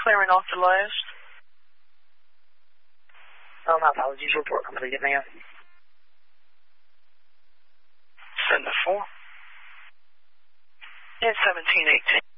clearing off the last. Oh, my apologies. Report completed, ma'am. Send the 4. And 1718.